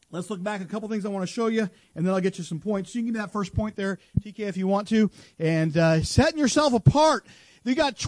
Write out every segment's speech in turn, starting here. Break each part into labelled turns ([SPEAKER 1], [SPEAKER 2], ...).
[SPEAKER 1] Let's look back at a couple things I want to show you, and then I'll get you some points. You can give me that first point there, TK, if you want to. And setting yourself apart. You got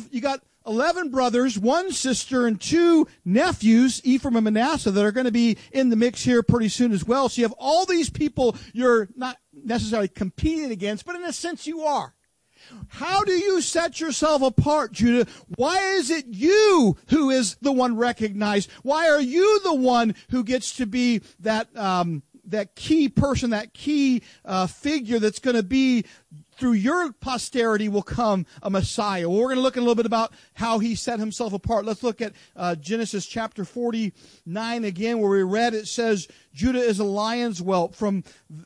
[SPEAKER 1] 11 brothers, 1 sister, and 2 nephews, Ephraim and Manasseh, that are going to be in the mix here pretty soon as well. So you have all these people you're not necessarily competing against, but in a sense you are. How do you set yourself apart, Judah? Why is it you who is the one recognized? Why are you the one who gets to be that key person, that key figure that's going to be, through your posterity will come a Messiah? Well, we're going to look a little bit about how he set himself apart. Let's look at Genesis chapter 49 again, where we read it says, Judah is a lion's whelp from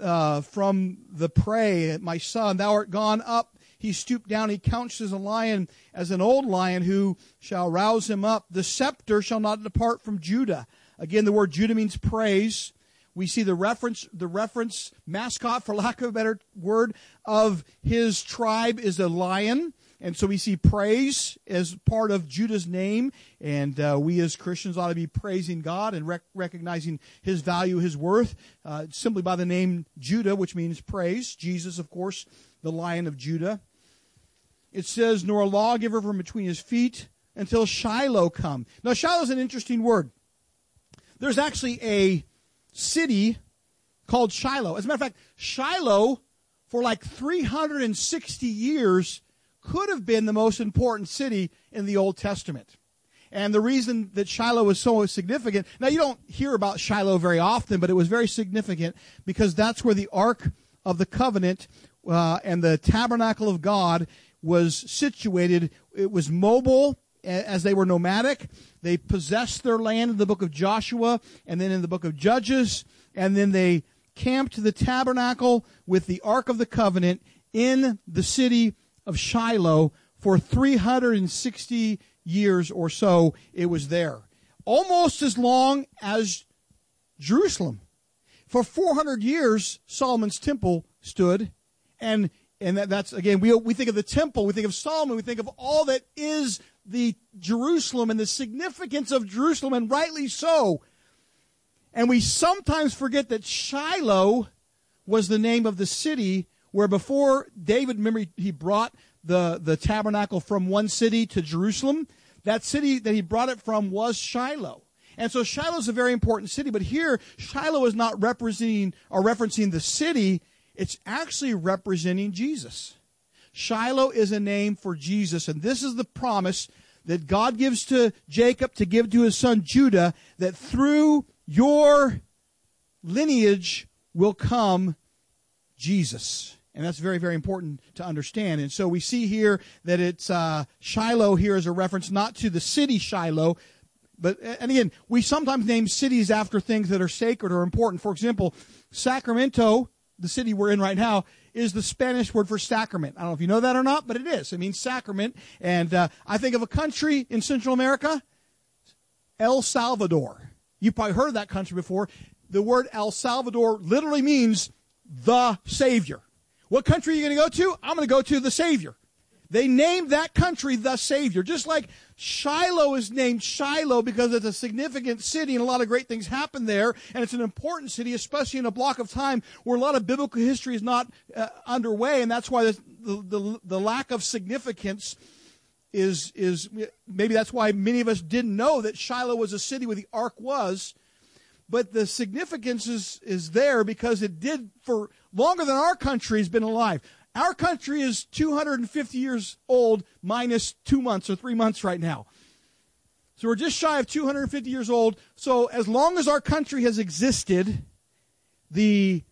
[SPEAKER 1] the prey. My son, thou art gone up. He stooped down, he couched as a lion, as an old lion who shall rouse him up. The scepter shall not depart from Judah. Again, the word Judah means praise. We see the reference mascot, for lack of a better word, of his tribe is a lion. And so we see praise as part of Judah's name. And we as Christians ought to be praising God and recognizing his value, his worth, simply by the name Judah, which means praise. Jesus, of course, the Lion of Judah. It says, nor a lawgiver from between his feet until Shiloh come. Now, Shiloh is an interesting word. There's actually a city called Shiloh. As a matter of fact, Shiloh, for like 360 years, could have been the most important city in the Old Testament. And the reason that Shiloh was so significant, now you don't hear about Shiloh very often, but it was very significant because that's where the Ark of the Covenant and the Tabernacle of God was situated. It was mobile as they were nomadic. They possessed their land in the book of Joshua and then in the book of Judges. And then they camped the tabernacle with the Ark of the Covenant in the city of Shiloh for 360 years or so. It was there. Almost as long as Jerusalem. For 400 years, Solomon's temple stood. And that's, again, we think of the temple, we think of Solomon, we think of all that is the Jerusalem and the significance of Jerusalem, and rightly so. And we sometimes forget that Shiloh was the name of the city where before David, remember, he brought the tabernacle from one city to Jerusalem. That city that he brought it from was Shiloh. And so Shiloh is a very important city, but here Shiloh is not representing or referencing the city. It's actually representing Jesus. Shiloh is a name for Jesus, and this is the promise that God gives to Jacob to give to his son Judah, that through your lineage will come Jesus. And that's very, very important to understand. And so we see here that it's Shiloh here is a reference not to the city Shiloh, but, and again, we sometimes name cities after things that are sacred or important. For example, Sacramento, the city we're in right now, is the Spanish word for sacrament. I don't know if you know that or not, but it is. It means sacrament. And I think of a country in Central America, El Salvador. You've probably heard of that country before. The word El Salvador literally means the Savior. What country are you going to go to? I'm going to go to the Savior. They named that country the Savior. Just like Shiloh is named Shiloh because it's a significant city and a lot of great things happen there. And it's an important city, especially in a block of time where a lot of biblical history is not underway. And that's why the lack of significance is maybe that's why many of us didn't know that Shiloh was a city where the ark was. But the significance is there because it did for longer than our country has been alive. Our country is 250 years old minus 2 months or 3 months right now. So we're just shy of 250 years old. So as long as our country has existed, the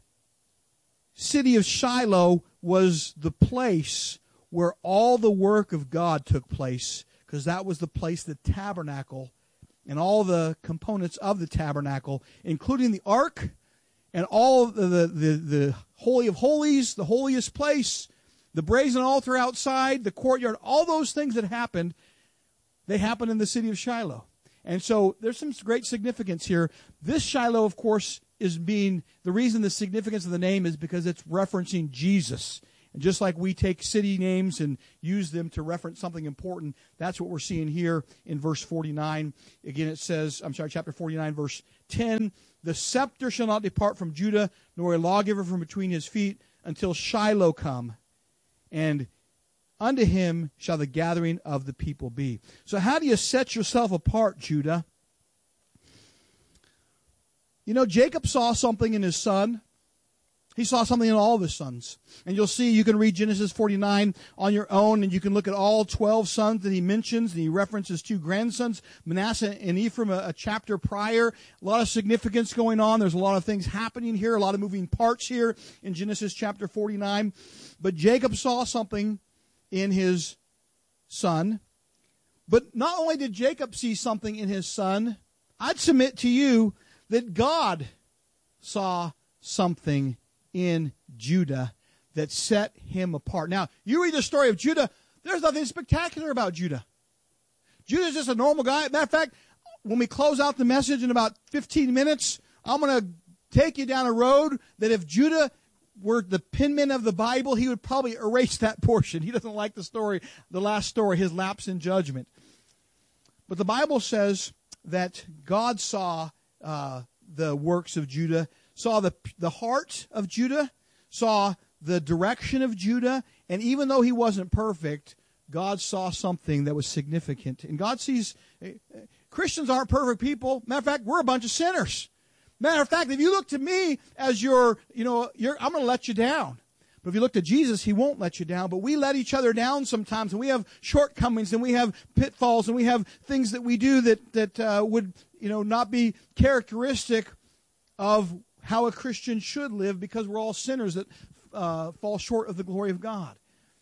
[SPEAKER 1] city of Shiloh was the place where all the work of God took place, because that was the place, the tabernacle, and all the components of the tabernacle, including the ark, and all the Holy of Holies, the holiest place, the brazen altar outside, the courtyard, all those things that happened, they happened in the city of Shiloh. And so there's some great significance here. This Shiloh, of course, is being, the reason the significance of the name is because it's referencing Jesus. And just like we take city names and use them to reference something important, that's what we're seeing here in verse 49. Again, it says, chapter 49, verse 10, the scepter shall not depart from Judah, nor a lawgiver from between his feet, until Shiloh come, and unto him shall the gathering of the people be. So how do you set yourself apart, Judah? You know, Jacob saw something in his son. He saw something in all of his sons. And you'll see, you can read Genesis 49 on your own, and you can look at all 12 sons that he mentions, and he references 2 grandsons, Manasseh and Ephraim, a chapter prior. A lot of significance going on. There's a lot of things happening here, a lot of moving parts here in Genesis chapter 49. But Jacob saw something in his son. But not only did Jacob see something in his son, I'd submit to you that God saw something in Judah that set him apart. Now, you read the story of Judah, there's nothing spectacular about Judah. Judah's just a normal guy. Matter of fact, when we close out the message in about 15 minutes, I'm going to take you down a road that if Judah were the penman of the Bible, he would probably erase that portion. He doesn't like the story, the last story, his lapse in judgment. But the Bible says that God saw the works of Judah, saw the heart of Judah, saw the direction of Judah, and even though he wasn't perfect, God saw something that was significant. And God sees, Christians aren't perfect people. Matter of fact, we're a bunch of sinners. Matter of fact, if you look to me as I'm going to let you down. But if you look to Jesus, he won't let you down. But we let each other down sometimes, and we have shortcomings, and we have pitfalls, and we have things that we do that would not be characteristic of how a Christian should live, because we're all sinners that fall short of the glory of God.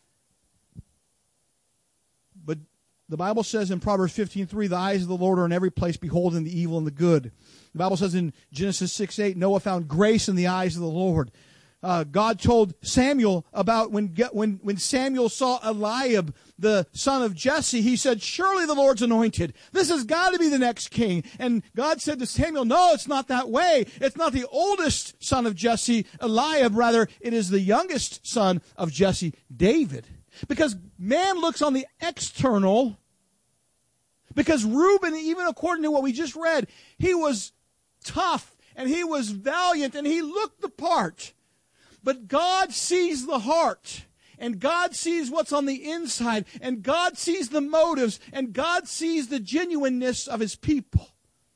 [SPEAKER 1] But the Bible says in Proverbs 15:3, the eyes of the Lord are in every place, beholding the evil and the good. The Bible says in Genesis 6:8, Noah found grace in the eyes of the Lord. God told Samuel about when Samuel saw Eliab, the son of Jesse, he said, surely the Lord's anointed. This has got to be the next king. And God said to Samuel, no, it's not that way. It's not the oldest son of Jesse, Eliab. Rather, it is the youngest son of Jesse, David. Because man looks on the external. Because Reuben, even according to what we just read, he was tough and he was valiant and he looked the part. But God sees the heart, and God sees what's on the inside, and God sees the motives, and God sees the genuineness of his people.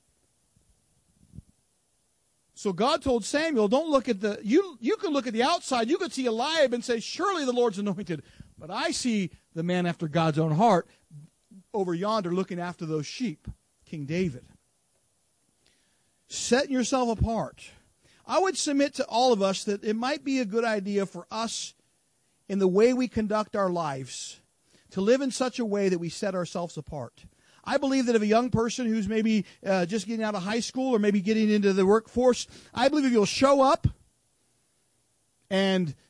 [SPEAKER 1] So God told Samuel, don't look at you can look at the outside, you could see Eliab and say, surely the Lord's anointed. But I see the man after God's own heart over yonder looking after those sheep, King David. Setting yourself apart. I would submit to all of us that it might be a good idea for us in the way we conduct our lives to live in such a way that we set ourselves apart. I believe that if a young person who's maybe just getting out of high school or maybe getting into the workforce, I believe if you'll show up and,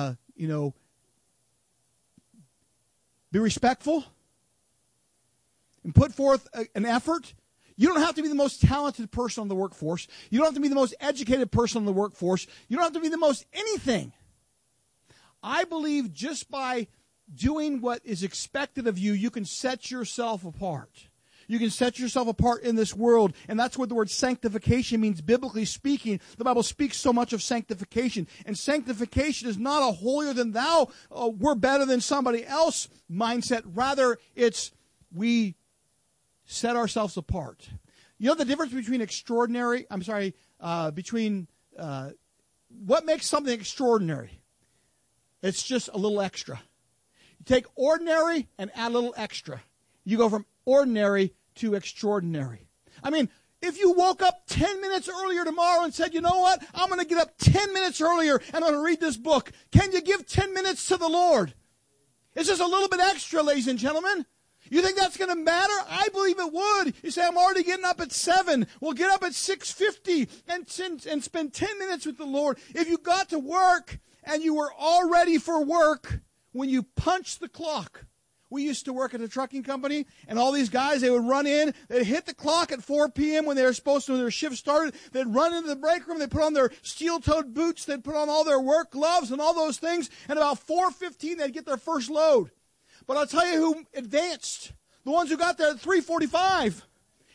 [SPEAKER 1] be respectful and put forth an effort. You don't have to be the most talented person on the workforce. You don't have to be the most educated person on the workforce. You don't have to be the most anything. I believe just by doing what is expected of you, you can set yourself apart. You can set yourself apart in this world. And that's what the word sanctification means, biblically speaking. The Bible speaks so much of sanctification. And sanctification is not a holier than thou, we're better than somebody else mindset. Rather, it's we set ourselves apart. You know the difference between what makes something extraordinary? It's just a little extra. You take ordinary and add a little extra. You go from ordinary to extraordinary. I mean, if you woke up 10 minutes earlier tomorrow and said, you know what, I'm going to get up 10 minutes earlier and I'm going to read this book. Can you give 10 minutes to the Lord? It's just a little bit extra, ladies and gentlemen. You think that's going to matter? I believe it would. You say, I'm already getting up at 7. Well, get up at 6:50 and spend 10 minutes with the Lord. If you got to work and you were all ready for work when you punched the clock. We used to work at a trucking company, and all these guys, they would run in, they'd hit the clock at 4 p.m. when they were supposed to, when their shift started. They'd run into the break room, they'd put on their steel-toed boots, they'd put on all their work gloves and all those things, and about 4:15, they'd get their first load. But I'll tell you who advanced. The ones who got there at 3:45.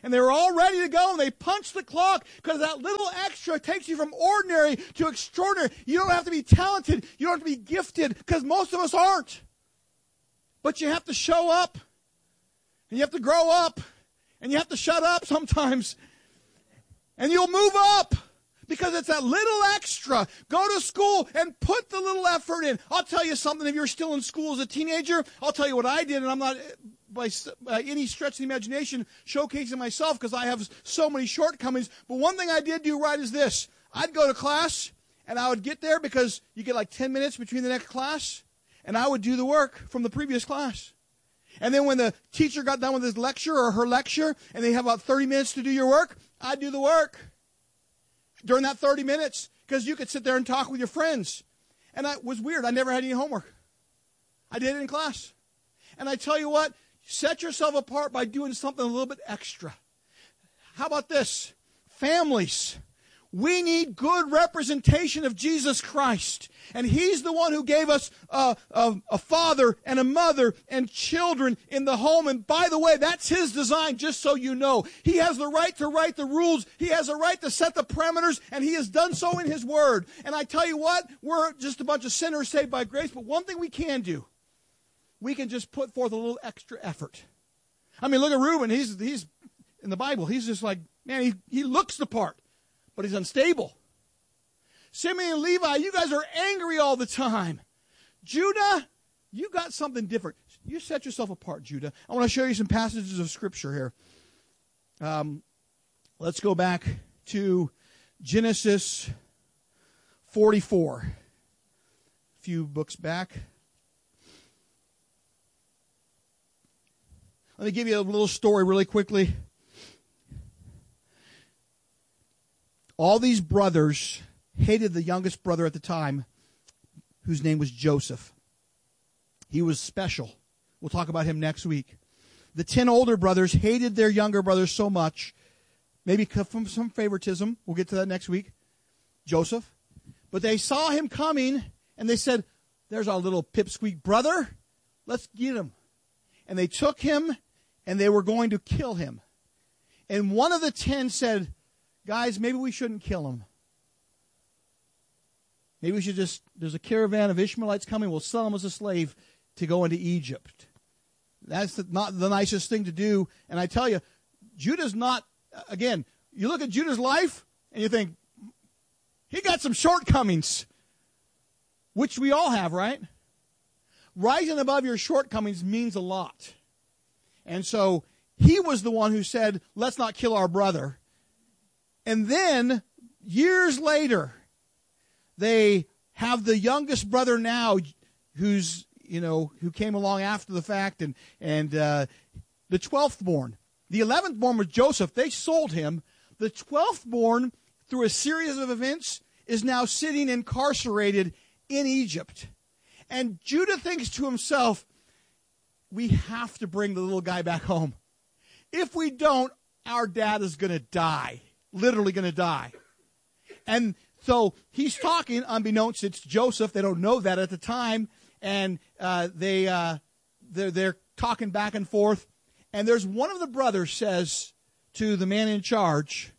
[SPEAKER 1] and they were all ready to go, and they punched the clock because that little extra takes you from ordinary to extraordinary. You don't have to be talented. You don't have to be gifted, because most of us aren't. But you have to show up, and you have to grow up, and you have to shut up sometimes, and you'll move up. Because it's that little extra. Go to school and put the little effort in. I'll tell you something. If you're still in school as a teenager, I'll tell you what I did. And I'm not, by any stretch of the imagination, showcasing myself because I have so many shortcomings. But one thing I did do right is this. I'd go to class, and I would get there because you get like 10 minutes between the next class. And I would do the work from the previous class. And then when the teacher got done with his lecture or her lecture, and they have about 30 minutes to do your work, I'd do the work during that 30 minutes, because you could sit there and talk with your friends. And it was weird. I never had any homework. I did it in class. And I tell you what, set yourself apart by doing something a little bit extra. How about this? Families. We need good representation of Jesus Christ. And He's the one who gave us a father and a mother and children in the home. And by the way, that's His design, just so you know. He has the right to write the rules. He has a right to set the parameters, and He has done so in His Word. And I tell you what, we're just a bunch of sinners saved by grace. But one thing we can do, we can just put forth a little extra effort. I mean, look at Reuben. He's in the Bible. He's just like, man, he looks the part, but he's unstable. Simeon and Levi, you guys are angry all the time. Judah, you got something different. You set yourself apart, Judah. I want to show you some passages of Scripture here. Let's go back to Genesis 44. A few books back. Let me give you a little story really quickly. All these brothers hated the youngest brother at the time, whose name was Joseph. He was special. We'll talk about him next week. The 10 older brothers hated their younger brothers so much, maybe from some favoritism. We'll get to that next week. Joseph. But they saw him coming, and they said, there's our little pipsqueak brother. Let's get him. And they took him, and they were going to kill him. And one of the 10 said, guys, maybe we shouldn't kill him. Maybe we should there's a caravan of Ishmaelites coming, we'll sell him as a slave to go into Egypt. That's not the nicest thing to do. And I tell you, Judah's not, again, you look at Judah's life, and you think, he got some shortcomings, which we all have, right? Rising above your shortcomings means a lot. And so he was the one who said, let's not kill our brother. And then, years later, they have the youngest brother now, who came along after the fact, and the 12th born. The 11th born was Joseph. They sold him. The 12th born, through a series of events, is now sitting incarcerated in Egypt. And Judah thinks to himself, we have to bring the little guy back home. If we don't, our dad is going to die. Literally going to die. And so he's talking, unbeknownst it's Joseph. They don't know that at the time. And they're talking back and forth. And there's one of the brothers says to the man in charge,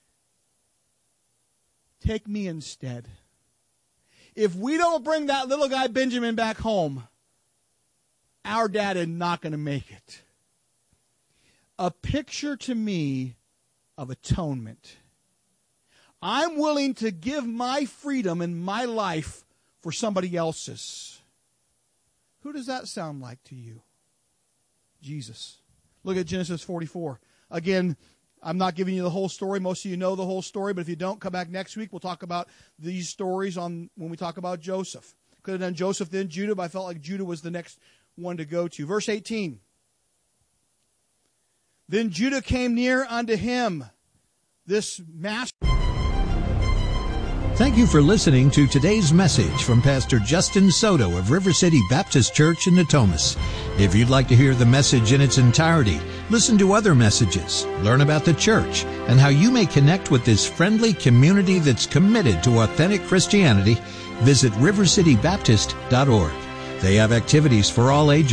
[SPEAKER 1] take me instead. If we don't bring that little guy Benjamin back home, our dad is not going to make it. A picture to me of atonement. I'm willing to give my freedom and my life for somebody else's. Who does that sound like to you? Jesus. Look at Genesis 44. Again, I'm not giving you the whole story. Most of you know the whole story, but if you don't, come back next week. We'll talk about these stories when we talk about Joseph. Could have done Joseph, then Judah, but I felt like Judah was the next one to go to. Verse 18. Then Judah came near unto him, this master.
[SPEAKER 2] Thank you for listening to today's message from Pastor Justin Soto of River City Baptist Church in Natomas. If you'd like to hear the message in its entirety, listen to other messages, learn about the church, and how you may connect with this friendly community that's committed to authentic Christianity, visit rivercitybaptist.org. They have activities for all ages.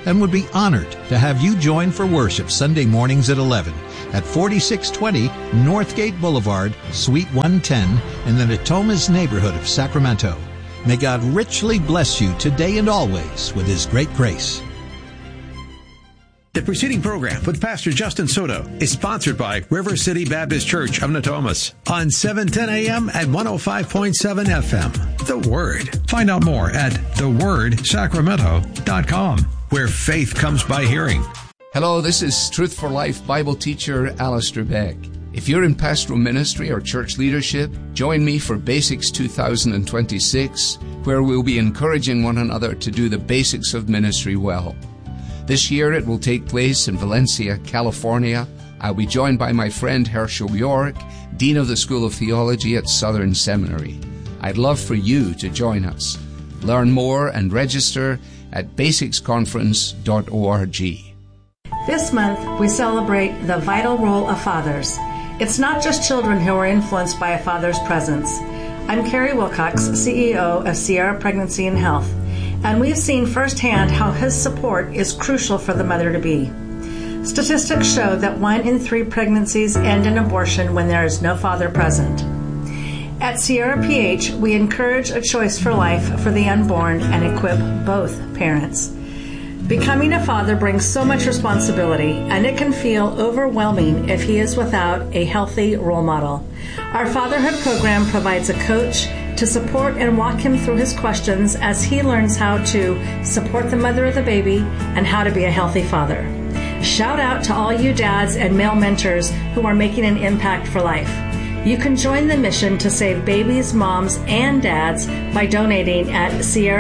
[SPEAKER 2] and would be honored to have you join for worship Sunday mornings at 11 at 4620 Northgate Boulevard, Suite 110 in the Natomas neighborhood of Sacramento. May God richly bless you today and always with His great grace.
[SPEAKER 3] The preceding program with Pastor Justin Soto is sponsored by River City Baptist Church of Natomas on 710 AM and 105.7 FM. The Word. Find out more at thewordsacramento.com, where faith comes by hearing.
[SPEAKER 4] Hello, this is Truth for Life Bible teacher Alistair Beck. If you're in pastoral ministry or church leadership, join me for Basics 2026, where we'll be encouraging one another to do the basics of ministry well. This year it will take place in Valencia, California. I'll be joined by my friend Herschel York, Dean of the School of Theology at Southern Seminary. I'd love for you to join us. Learn more and register at basicsconference.org.
[SPEAKER 5] This month, we celebrate the vital role of fathers. It's not just children who are influenced by a father's presence. I'm Carrie Wilcox, CEO of Sierra Pregnancy and Health, and we've seen firsthand how his support is crucial for the mother-to-be. Statistics show that 1 in 3 pregnancies end in abortion when there is no father present. At Sierra PH, we encourage a choice for life for the unborn and equip both parents. Becoming a father brings so much responsibility, and it can feel overwhelming if he is without a healthy role model. Our fatherhood program provides a coach to support and walk him through his questions as he learns how to support the mother of the baby and how to be a healthy father. Shout out to all you dads and male mentors who are making an impact for life. You can join the mission to save babies, moms, and dads by donating at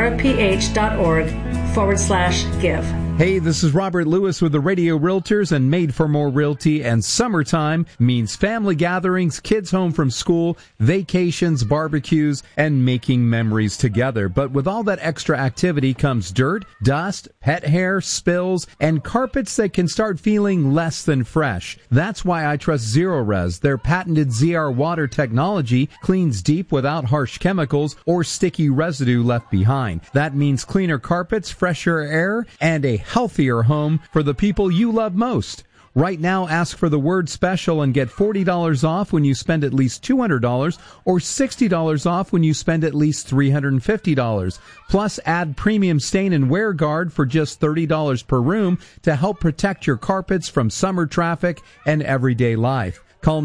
[SPEAKER 5] sierraph.org/give.
[SPEAKER 6] Hey, this is Robert Lewis with the Radio Realtors and Made for More Realty, and summertime means family gatherings, kids home from school, vacations, barbecues, and making memories together. But with all that extra activity comes dirt, dust, pet hair, spills, and carpets that can start feeling less than fresh. That's why I trust Zerorez. Their patented ZR water technology cleans deep without harsh chemicals or sticky residue left behind. That means cleaner carpets, fresher air, and a healthier home for the people you love most. Right now, ask for the word special and get $40 off when you spend at least $200 or $60 off when you spend at least $350. Plus, add premium stain and wear guard for just $30 per room to help protect your carpets from summer traffic and everyday life. Call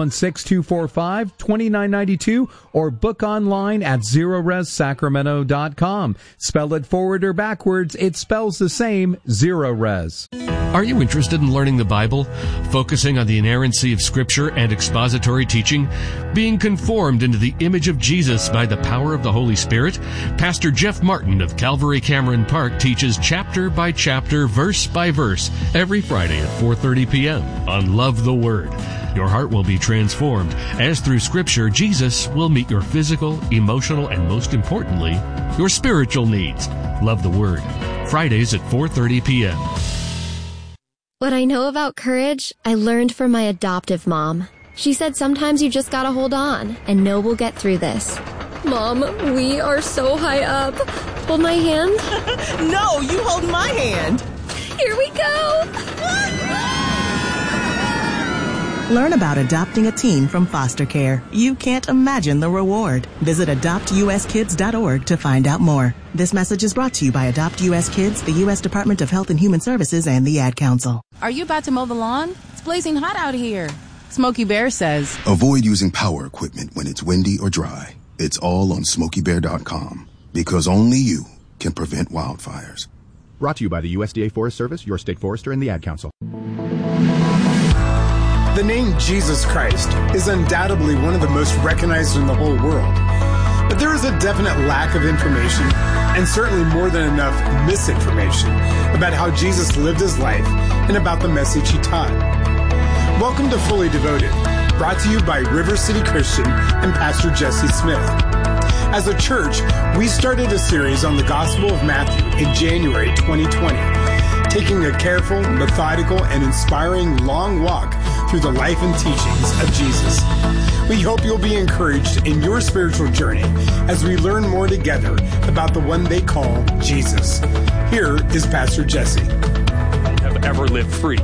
[SPEAKER 6] 916-245-2992 or book online at ZerorezSacramento.com. Spell it forward or backwards, it spells the same, Zerorez.
[SPEAKER 7] Are you interested in learning the Bible, focusing on the inerrancy of Scripture and expository teaching, being conformed into the image of Jesus by the power of the Holy Spirit? Pastor Jeff Martin of Calvary Cameron Park teaches chapter by chapter, verse by verse, every Friday at 4:30 p.m. on Love the Word. Your heart will be transformed as through Scripture, Jesus will meet your physical, emotional, and most importantly, your spiritual needs. Love the Word. Fridays at 4:30 p.m.
[SPEAKER 8] What I know about courage, I learned from my adoptive mom. She said sometimes you just gotta hold on and know we'll get through this. Mom, we are so high up. Hold my hand.
[SPEAKER 9] No, you hold my hand.
[SPEAKER 8] Here we go.
[SPEAKER 9] Learn about adopting a teen from foster care. You can't imagine the reward. Visit adoptuskids.org to find out more. This message is brought to you by Adopt U.S. Kids, the U.S. Department of Health and Human Services, and the Ad Council.
[SPEAKER 10] Are you about to mow the lawn? It's blazing hot out here. Smokey Bear says,
[SPEAKER 11] avoid using power equipment when it's windy or dry. It's all on SmokeyBear.com, because only you can prevent wildfires.
[SPEAKER 12] Brought to you by the USDA Forest Service, your state forester, and the Ad Council.
[SPEAKER 13] The name Jesus Christ is undoubtedly one of the most recognized in the whole world. But there is a definite lack of information, and certainly more than enough misinformation, about how Jesus lived his life and about the message he taught. Welcome to Fully Devoted, brought to you by River City Christian and Pastor Jesse Smith. As a church, we started a series on the Gospel of Matthew in January 2020, taking a careful, methodical, and inspiring long walk through the life and teachings of Jesus. We hope you'll be encouraged in your spiritual journey as we learn more together about the one they call Jesus. Here is Pastor Jesse.
[SPEAKER 14] ever live free.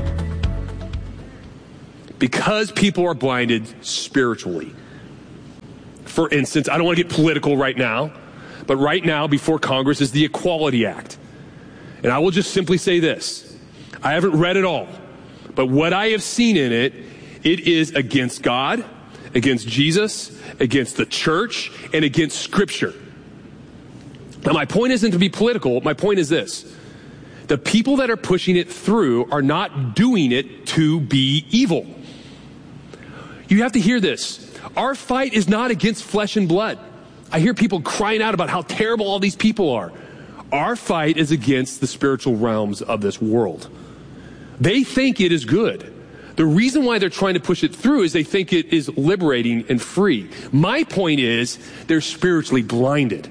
[SPEAKER 14] Because people are blinded spiritually. For instance, I don't want to get political right now, but right now before Congress is the Equality Act. And I will just simply say this. I haven't read it all, but what I have seen in it, it is against God, against Jesus, against the church, and against Scripture. Now, my point isn't to be political. My point is this. The people that are pushing it through are not doing it to be evil. You have to hear this. Our fight is not against flesh and blood. I hear people crying out about how terrible all these people are. Our fight is against the spiritual realms of this world. They think it is good. The reason why they're trying to push it through is they think it is liberating and free. My point is they're spiritually blinded.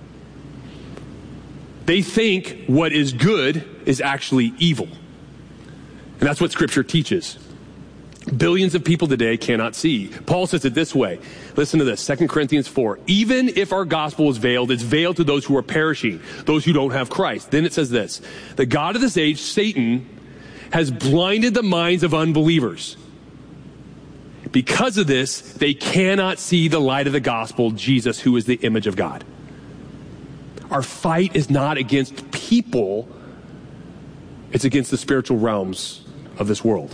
[SPEAKER 14] They think what is good is actually evil. And that's what Scripture teaches. Billions of people today cannot see. Paul says it this way. Listen to this, 2 Corinthians 4. Even if our gospel is veiled, it's veiled to those who are perishing, those who don't have Christ. Then it says this, the God of this age, Satan, has blinded the minds of unbelievers. Because of this, they cannot see the light of the gospel, Jesus, who is the image of God. Our fight is not against people. It's against the spiritual realms of this world.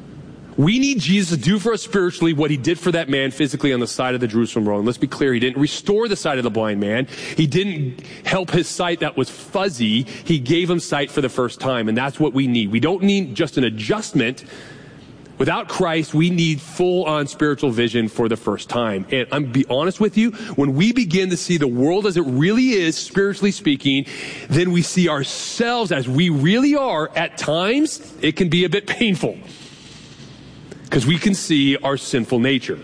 [SPEAKER 14] We need Jesus to do for us spiritually what he did for that man physically on the side of the Jerusalem road. And let's be clear, he didn't restore the sight of the blind man. He didn't help his sight that was fuzzy. He gave him sight for the first time, and that's what we need. We don't need just an adjustment. Without Christ, we need full-on spiritual vision for the first time. And I'm be honest with you, when we begin to see the world as it really is, spiritually speaking, then we see ourselves as we really are. At times, it can be a bit painful, because we can see our sinful nature.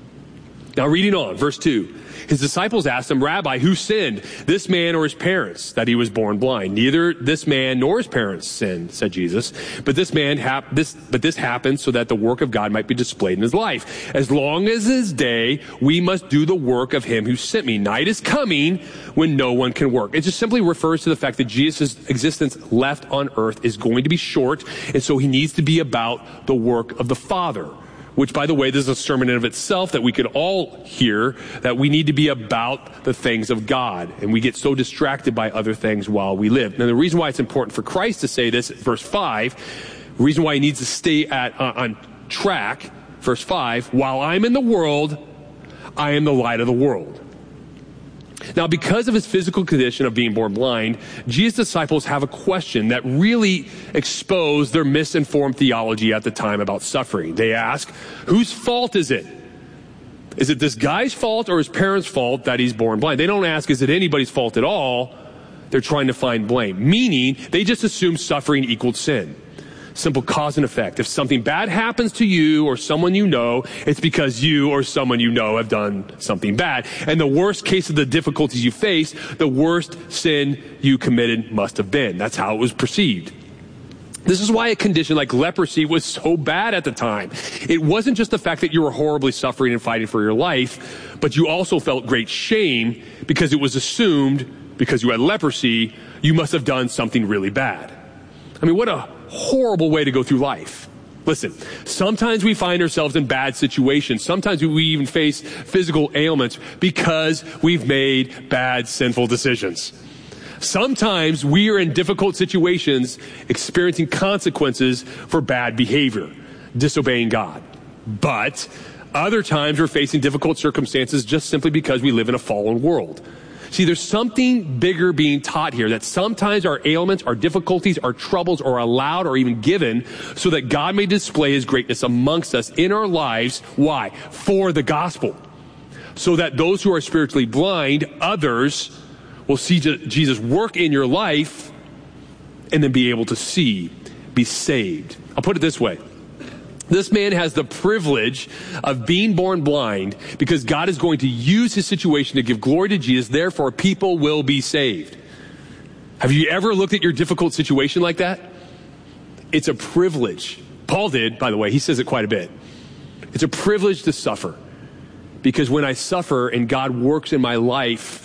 [SPEAKER 14] Now reading on, verse 2. His disciples asked him, Rabbi, who sinned, this man or his parents, that he was born blind? Neither this man nor his parents sinned, said Jesus. But this happened so that the work of God might be displayed in his life. As long as is day, we must do the work of him who sent me. Night is coming when no one can work. It just simply refers to the fact that Jesus' existence left on earth is going to be short, and so he needs to be about the work of the Father. Which, by the way, this is a sermon in of itself that we could all hear, that we need to be about the things of God. And we get so distracted by other things while we live. Now, the reason why it's important for Christ to say this, verse 5, the reason why he needs to stay on track, verse 5, while I'm in the world, I am the light of the world. Now, because of his physical condition of being born blind, Jesus' disciples have a question that really exposed their misinformed theology at the time about suffering. They ask, whose fault is it? Is it this guy's fault or his parents' fault that he's born blind? They don't ask, is it anybody's fault at all? They're trying to find blame, meaning they just assume suffering equals sin. Simple cause and effect. If something bad happens to you or someone you know, it's because you or someone you know have done something bad. And the worst case of the difficulties you face, the worst sin you committed must have been. That's how it was perceived. This is why a condition like leprosy was so bad at the time. It wasn't just the fact that you were horribly suffering and fighting for your life, but you also felt great shame because it was assumed, because you had leprosy, you must have done something really bad. I mean, what a horrible way to go through life. Listen, sometimes we find ourselves in bad situations. Sometimes we even face physical ailments because we've made bad, sinful decisions. Sometimes we are in difficult situations experiencing consequences for bad behavior, disobeying God. But other times we're facing difficult circumstances just simply because we live in a fallen world. See, there's something bigger being taught here, that sometimes our ailments, our difficulties, our troubles are allowed or even given so that God may display his greatness amongst us in our lives. Why? For the gospel. So that those who are spiritually blind, others, will see Jesus work in your life and then be able to see, be saved. I'll put it this way. This man has the privilege of being born blind because God is going to use his situation to give glory to Jesus. Therefore, people will be saved. Have you ever looked at your difficult situation like that? It's a privilege. Paul did, by the way. He says it quite a bit. It's a privilege to suffer because when I suffer and God works in my life,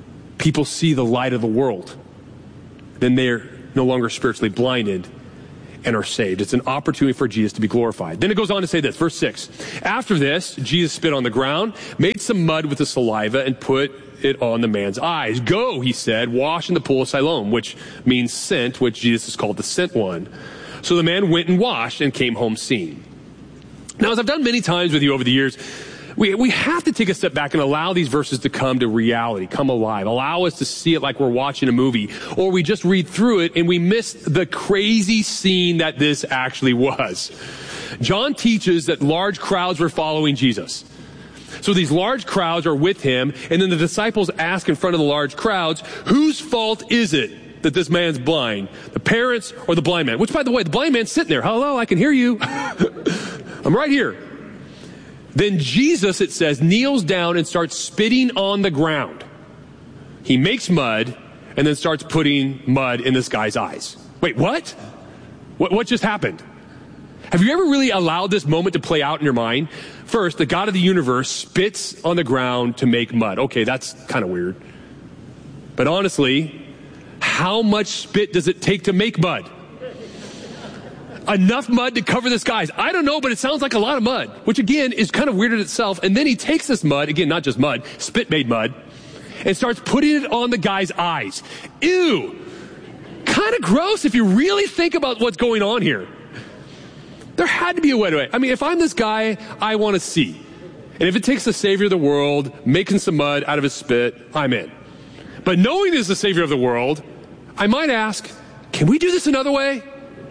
[SPEAKER 14] people see the light of the world. Then they're no longer spiritually blinded. and are saved. It's an opportunity for Jesus to be glorified. Then it goes on to say this, verse 6. After this, Jesus spit on the ground, made some mud with the saliva, and put it on the man's eyes. Go, he said, wash in the pool of Siloam, which means sent, which Jesus is called the sent one. So the man went and washed and came home seeing. Now, as I've done many times with you over the years, we have to take a step back and allow these verses to come to reality, come alive, allow us to see it like we're watching a movie, or we just read through it and we miss the crazy scene that this actually was. John teaches that large crowds were following Jesus. So these large crowds are with him, and then the disciples ask in front of the large crowds, whose fault is it that this man's blind? The parents or the blind man? Which, by the way, the blind man's sitting there. Hello, I can hear you. I'm right here. Then Jesus, it says, kneels down and starts spitting on the ground. He makes mud and then starts putting mud in this guy's eyes. Wait, what? What just happened? Have you ever really allowed this moment to play out in your mind? First, the God of the universe spits on the ground to make mud. Okay, that's kind of weird. But honestly, how much spit does it take to make mud? Enough mud to cover this guy's. I don't know, but it sounds like a lot of mud, which again is kind of weird in itself. And then he takes this mud, again, not just mud, spit made mud, and starts putting it on the guy's eyes. Ew. Kind of gross if you really think about what's going on here. There had to be a way to it. I mean, if I'm this guy, I want to see. And if it takes the Savior of the world making some mud out of his spit, I'm in. But knowing he's the Savior of the world, I might ask, can we do this another way?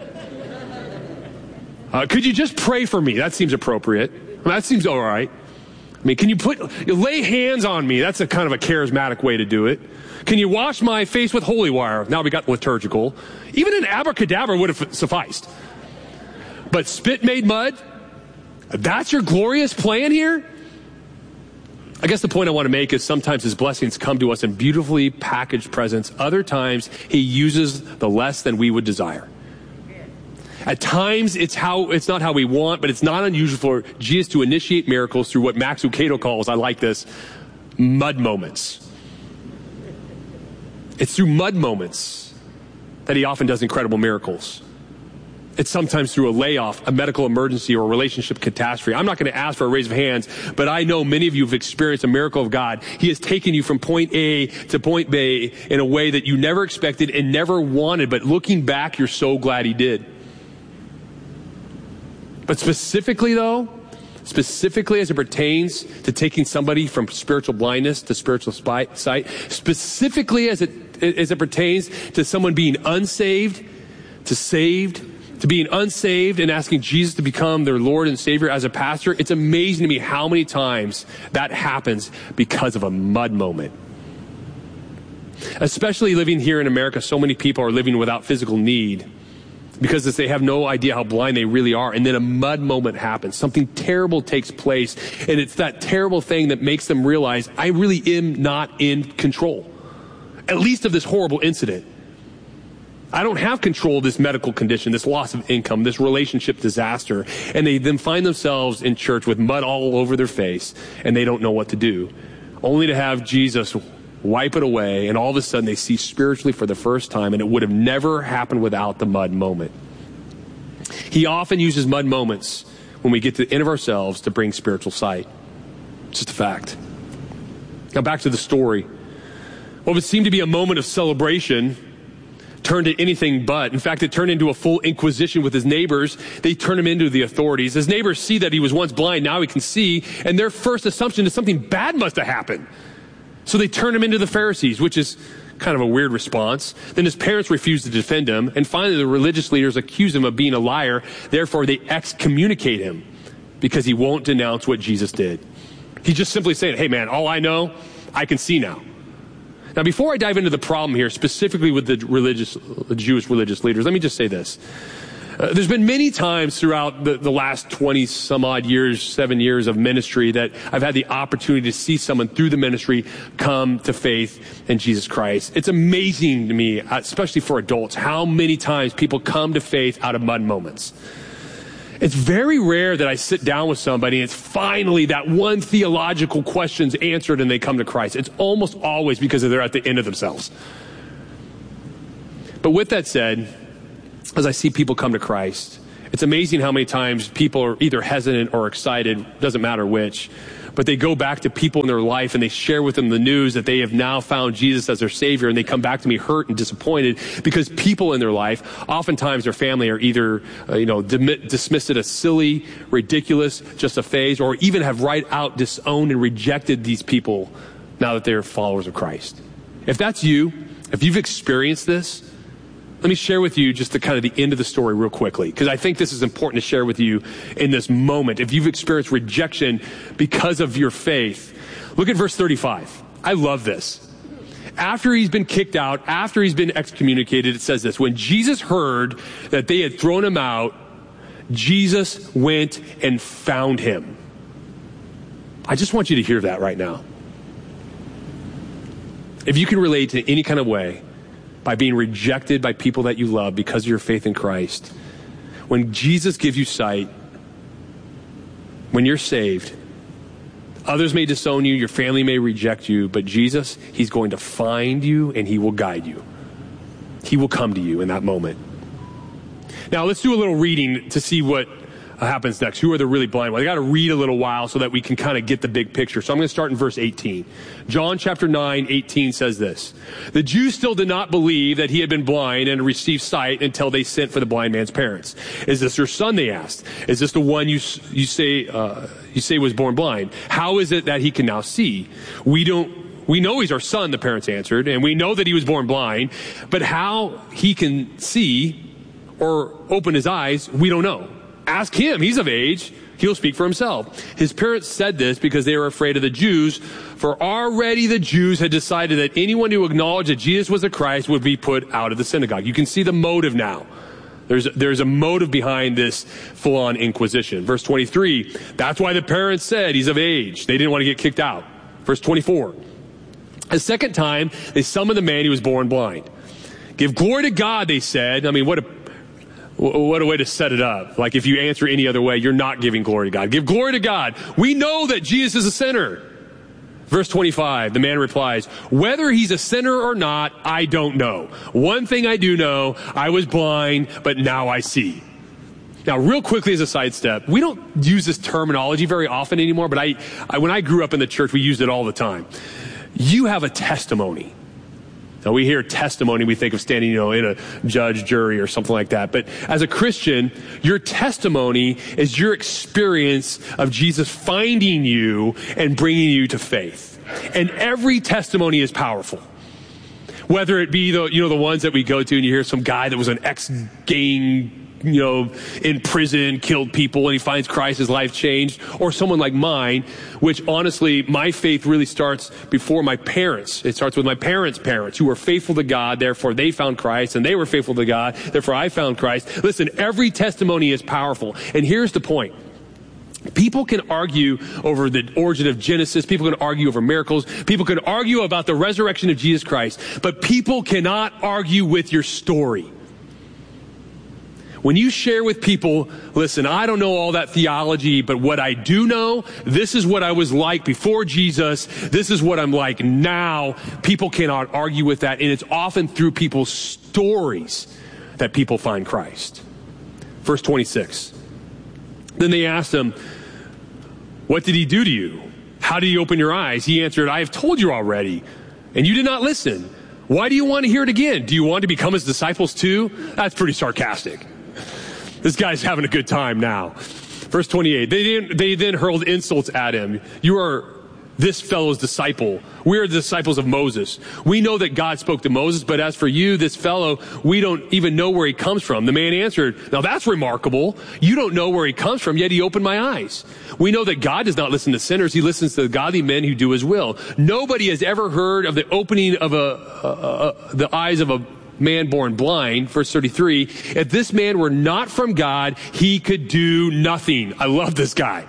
[SPEAKER 14] Could you just pray for me? That seems appropriate. I mean, that seems all right. I mean, can you lay hands on me? That's a kind of a charismatic way to do it. Can you wash my face with holy water? Now we got liturgical. Even an abracadabra would have sufficed. But spit made mud? That's your glorious plan here? I guess the point I want to make is sometimes his blessings come to us in beautifully packaged presents. Other times he uses the less than we would desire. At times, it's not how we want, but it's not unusual for Jesus to initiate miracles through what Max Lucado calls, I like this, mud moments. It's through mud moments that he often does incredible miracles. It's sometimes through a layoff, a medical emergency, or a relationship catastrophe. I'm not going to ask for a raise of hands, but I know many of you have experienced a miracle of God. He has taken you from point A to point B in a way that you never expected and never wanted, but looking back, you're so glad he did. But specifically as it pertains to taking somebody from spiritual blindness to spiritual sight, specifically as it pertains to someone being unsaved to saved, to being unsaved and asking Jesus to become their Lord and Savior as a pastor, it's amazing to me how many times that happens because of a mud moment. Especially living here in America, so many people are living without physical need because they have no idea how blind they really are. And then a mud moment happens. Something terrible takes place. And it's that terrible thing that makes them realize, I really am not in control, at least of this horrible incident. I don't have control of this medical condition, this loss of income, this relationship disaster. And they then find themselves in church with mud all over their face, and they don't know what to do. Only to have Jesus wipe it away, and all of a sudden they see spiritually for the first time, and it would have never happened without the mud moment. He often uses mud moments when we get to the end of ourselves to bring spiritual sight. It's just a fact. Now back to the story. What would seem to be a moment of celebration turned to anything but. In fact, it turned into a full inquisition with his neighbors. They turned him into the authorities. His neighbors see that he was once blind, now he can see, and their first assumption is something bad must have happened. So they turn him into the Pharisees, which is kind of a weird response. Then his parents refuse to defend him, and finally the religious leaders accuse him of being a liar. Therefore, they excommunicate him because he won't denounce what Jesus did. He's just simply saying, hey man, all I know, I can see now. Now, before I dive into the problem here, specifically with the Jewish religious leaders, let me just say this. There's been many times throughout the last 20 some odd years, 7 years of ministry that I've had the opportunity to see someone through the ministry come to faith in Jesus Christ. It's amazing to me, especially for adults, how many times people come to faith out of mud moments. It's very rare that I sit down with somebody and it's finally that one theological question's answered and they come to Christ. It's almost always because they're at the end of themselves. But with that said, as I see people come to Christ. It's amazing how many times people are either hesitant or excited, doesn't matter which, but they go back to people in their life and they share with them the news that they have now found Jesus as their Savior, and they come back to me hurt and disappointed because people in their life, oftentimes their family, are either dismissed it as silly, ridiculous, just a phase, or even have right out disowned and rejected these people now that they're followers of Christ. If that's you, if you've experienced this, let me share with you just the kind of the end of the story real quickly, because I think this is important to share with you in this moment. If you've experienced rejection because of your faith, look at verse 35. I love this. After he's been kicked out, after he's been excommunicated, it says this: when Jesus heard that they had thrown him out, Jesus went and found him. I just want you to hear that right now. If you can relate to any kind of way by being rejected by people that you love because of your faith in Christ, when Jesus gives you sight, when you're saved, others may disown you, your family may reject you, but Jesus, he's going to find you and he will guide you. He will come to you in that moment. Now let's do a little reading to see what happens next. Who are the really blind ones? I got to read a little while so that we can kind of get the big picture. So I'm going to start in verse 18. John chapter 9:18 says this: the Jews still did not believe that he had been blind and received sight until they sent for the blind man's parents. Is this your son? They asked. Is this the one you say was born blind? How is it that he can now see? We know he's our son, the parents answered, and we know that he was born blind, but how he can see or open his eyes, we don't know. Ask him. He's of age. He'll speak for himself. His parents said this because they were afraid of the Jews, for already the Jews had decided that anyone who acknowledged that Jesus was the Christ would be put out of the synagogue. You can see the motive now. There's a motive behind this full-on inquisition. Verse 23, that's why the parents said he's of age. They didn't want to get kicked out. Verse 24, a second time they summoned the man who was born blind. Give glory to God, they said. I mean, what a way to set it up. Like, if you answer any other way, you're not giving glory to God. Give glory to God. We know that Jesus is a sinner. Verse 25, the man replies, whether he's a sinner or not, I don't know. One thing I do know, I was blind, but now I see. Now, real quickly as a sidestep, we don't use this terminology very often anymore, but when I grew up in the church, we used it all the time. You have a testimony. Now, we hear testimony, we think of standing, in a judge, jury, or something like that. But as a Christian, your testimony is your experience of Jesus finding you and bringing you to faith. And every testimony is powerful. Whether it be the ones that we go to and you hear some guy that was an ex-gang, in prison, killed people, and he finds Christ, his life changed, or someone like mine, which honestly, my faith really starts before my parents. It starts with my parents' parents, who were faithful to God, therefore they found Christ, and they were faithful to God, therefore I found Christ. Listen, every testimony is powerful, and here's the point. People can argue over the origin of Genesis. People can argue over miracles. People can argue about the resurrection of Jesus Christ, but people cannot argue with your story. When you share with people, listen, I don't know all that theology, but what I do know, this is what I was like before Jesus. This is what I'm like now. People cannot argue with that. And it's often through people's stories that people find Christ. Verse 26. Then they asked him, what did he do to you? How did he open your eyes? He answered, I have told you already, and you did not listen. Why do you want to hear it again? Do you want to become his disciples too? That's pretty sarcastic. This guy's having a good time now. Verse 28, they then hurled insults at him. You are this fellow's disciple. We are the disciples of Moses. We know that God spoke to Moses, but as for you, this fellow, we don't even know where he comes from. The man answered, now that's remarkable. You don't know where he comes from, yet he opened my eyes. We know that God does not listen to sinners. He listens to the godly men who do his will. Nobody has ever heard of the opening of the eyes of a man born blind. Verse 33, if this man were not from God, he could do nothing. I love this guy.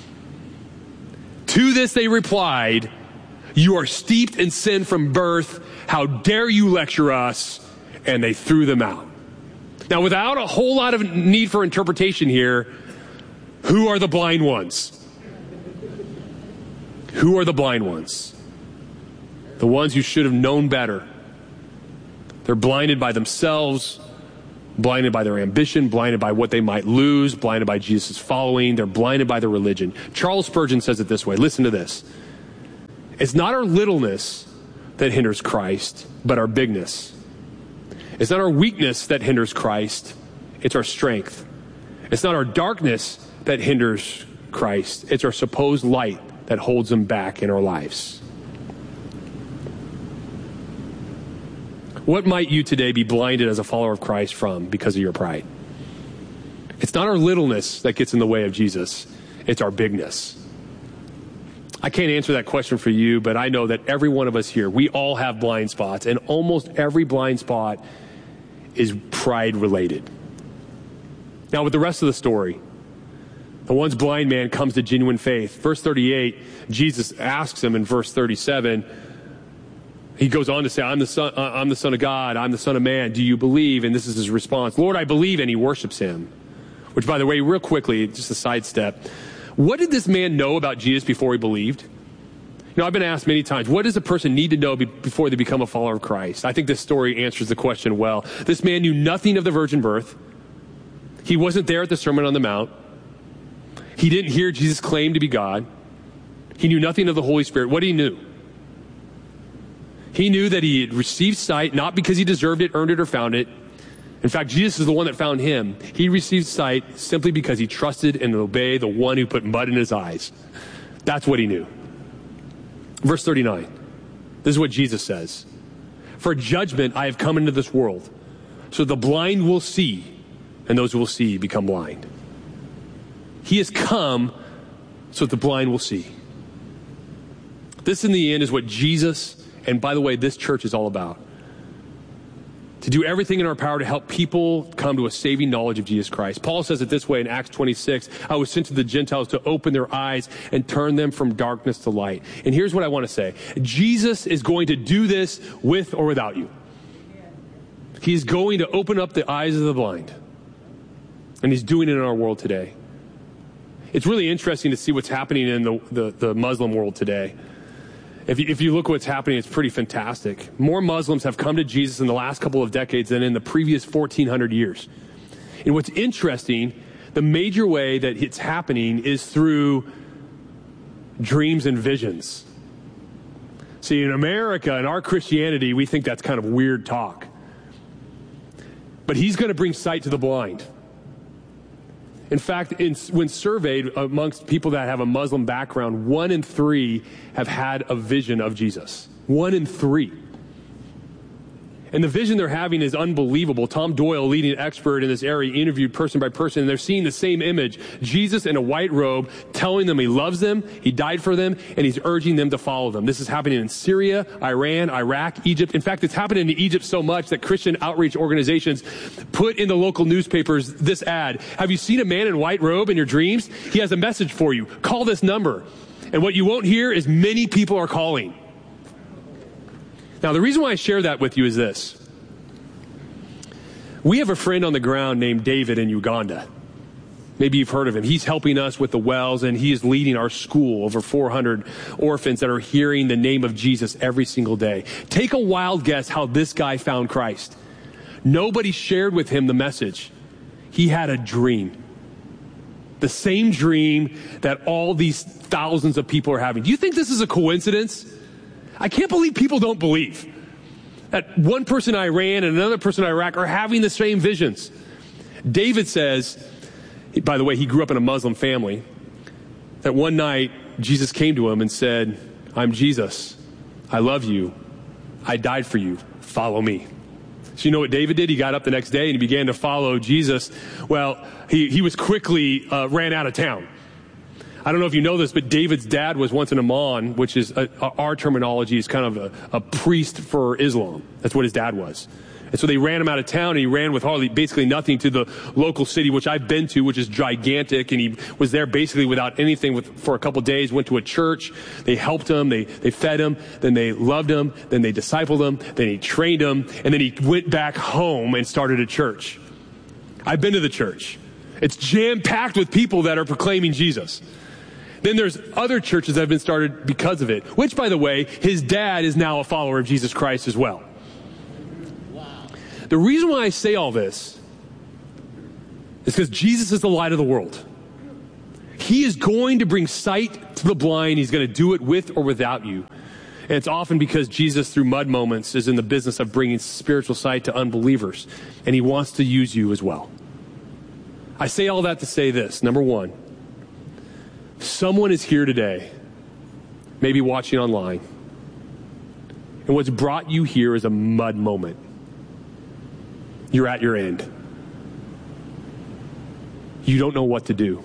[SPEAKER 14] To this they replied, you are steeped in sin from birth. How dare you lecture us? And they threw them out. Now, without a whole lot of need for interpretation here, who are the blind ones? Who are the blind ones? The ones who should have known better. They're blinded by themselves, blinded by their ambition, blinded by what they might lose, blinded by Jesus' following. They're blinded by their religion. Charles Spurgeon says it this way. Listen to this. It's not our littleness that hinders Christ, but our bigness. It's not our weakness that hinders Christ. It's our strength. It's not our darkness that hinders Christ. It's our supposed light that holds him back in our lives. What might you today be blinded as a follower of Christ from because of your pride? It's not our littleness that gets in the way of Jesus. It's our bigness. I can't answer that question for you, but I know that every one of us here, we all have blind spots, and almost every blind spot is pride related. Now, with the rest of the story, the once blind man comes to genuine faith. Verse 38, Jesus asks him in verse 37, he goes on to say, I'm the son of God, I'm the Son of Man, do you believe? And this is his response, Lord, I believe, and he worships him. Which, by the way, real quickly, just a sidestep, what did this man know about Jesus before he believed? You know, I've been asked many times, what does a person need to know before they become a follower of Christ? I think this story answers the question well. This man knew nothing of the virgin birth. He wasn't there at the Sermon on the Mount. He didn't hear Jesus claim to be God. He knew nothing of the Holy Spirit. What he knew? He knew that he had received sight, not because he deserved it, earned it, or found it. In fact, Jesus is the one that found him. He received sight simply because he trusted and obeyed the one who put mud in his eyes. That's what he knew. Verse 39. This is what Jesus says. For judgment I have come into this world, so the blind will see, and those who will see become blind. He has come so that the blind will see. This, in the end, is what Jesus, and by the way, this church is all about. To do everything in our power to help people come to a saving knowledge of Jesus Christ. Paul says it this way in Acts 26, I was sent to the Gentiles to open their eyes and turn them from darkness to light. And here's what I want to say. Jesus is going to do this with or without you. He's going to open up the eyes of the blind. And he's doing it in our world today. It's really interesting to see what's happening in the Muslim world today. If you look at what's happening, it's pretty fantastic. More Muslims have come to Jesus in the last couple of decades than in the previous 1,400 years. And what's interesting, the major way that it's happening is through dreams and visions. See, in America, in our Christianity, we think that's kind of weird talk. But he's going to bring sight to the blind. In fact, when surveyed amongst people that have a Muslim background, 1 in 3 have had a vision of Jesus. 1 in 3. And the vision they're having is unbelievable. Tom Doyle, leading expert in this area, interviewed person by person, and they're seeing the same image. Jesus in a white robe telling them he loves them, he died for them, and he's urging them to follow them. This is happening in Syria, Iran, Iraq, Egypt. In fact, it's happening in Egypt so much that Christian outreach organizations put in the local newspapers this ad. Have you seen a man in a white robe in your dreams? He has a message for you. Call this number. And what you won't hear is many people are calling. Now, the reason why I share that with you is this. We have a friend on the ground named David in Uganda. Maybe you've heard of him. He's helping us with the wells, and he is leading our school, over 400 orphans that are hearing the name of Jesus every single day. Take a wild guess how this guy found Christ. Nobody shared with him the message. He had a dream. The same dream that all these thousands of people are having. Do you think this is a coincidence? I can't believe people don't believe that one person in Iran and another person in Iraq are having the same visions. David says, by the way, he grew up in a Muslim family, that one night Jesus came to him and said, I'm Jesus. I love you. I died for you. Follow me. So you know what David did? He got up the next day and he began to follow Jesus. Well, he was quickly ran out of town. I don't know if you know this, but David's dad was once an imam, which is our terminology is kind of a priest for Islam. That's what his dad was. And so they ran him out of town, and he ran with basically nothing to the local city, which I've been to, which is gigantic. And he was there basically without anything for a couple of days, went to a church. They helped him. They fed him. Then they loved him. Then they discipled him. Then he trained him. And then he went back home and started a church. I've been to the church. It's jam-packed with people that are proclaiming Jesus. Then there's other churches that have been started because of it, which, by the way, his dad is now a follower of Jesus Christ as well. Wow. The reason why I say all this It's because Jesus is the light of the world. He is going to bring sight to the blind. He's going to do it with or without you. And it's often because Jesus, through mud moments, is in the business of bringing spiritual sight to unbelievers. And he wants to use you as well. I say all that to say this. Number one, someone is here today, maybe watching online. And what's brought you here is a mud moment. You're at your end. You don't know what to do.